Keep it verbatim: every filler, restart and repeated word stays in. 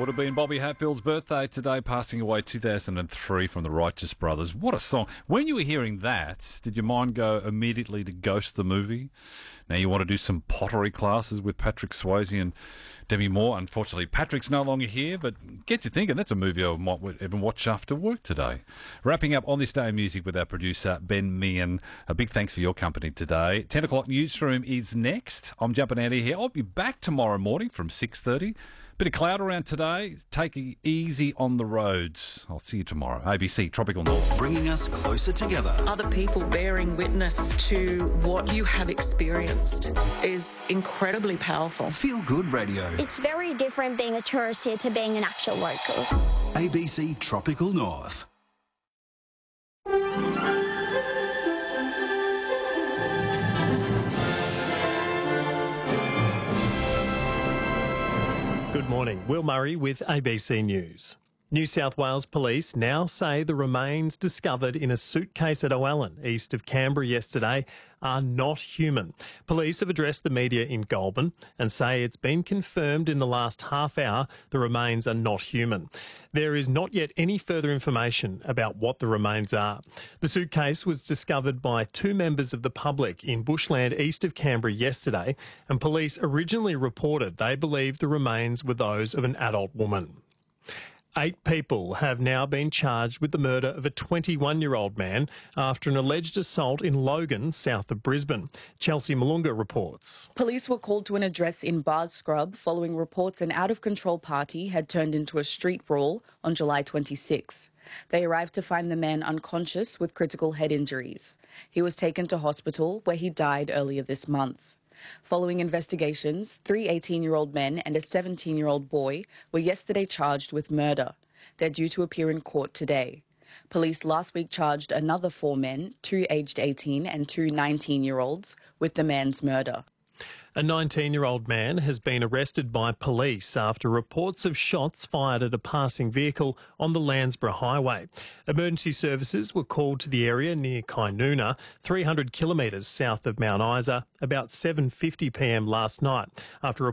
would have been Bobby Hatfield's birthday today, passing away two thousand three from the Righteous Brothers. What a song. When you were hearing that, did your mind go immediately to Ghost the movie? Now you want to do some pottery classes with Patrick Swayze and Demi Moore. Unfortunately, Patrick's no longer here, but get you thinking, that's a movie I might even watch after work today. Wrapping up on this day of music with our producer, Ben Meehan. A big thanks for your company today. ten o'clock newsroom is next. I'm jumping out of here. I'll be back tomorrow morning from six thirty. Bit of cloud around today. Take it easy on the roads. I'll see you tomorrow. A B C Tropical North. Bringing us closer together. Other people bearing witness to what you have experienced is incredibly powerful. Feel Good Radio. It's very different being a tourist here to being an actual local. A B C Tropical North. Good morning. Will Murray with A B C News. New South Wales Police now say the remains discovered in a suitcase at Owen, east of Canberra yesterday, are not human. Police have addressed the media in Goulburn and say it's been confirmed in the last half hour the remains are not human. There is not yet any further information about what the remains are. The suitcase was discovered by two members of the public in bushland east of Canberra yesterday, and police originally reported they believed the remains were those of an adult woman. Eight people have now been charged with the murder of a twenty-one-year-old man after an alleged assault in Logan, south of Brisbane. Chelsea Malunga reports. Police were called to an address in Bars Scrub following reports an out-of-control party had turned into a street brawl on July twenty-sixth. They arrived to find the man unconscious with critical head injuries. He was taken to hospital where he died earlier this month. Following investigations, three eighteen-year-old men and a seventeen-year-old boy were yesterday charged with murder. They're due to appear in court today. Police last week charged another four men, two aged eighteen and two nineteen-year-olds, with the man's murder. A nineteen-year-old man has been arrested by police after reports of shots fired at a passing vehicle on the Landsborough Highway. Emergency services were called to the area near Kainoona, three hundred kilometres south of Mount Isa, about seven fifty p m last night, after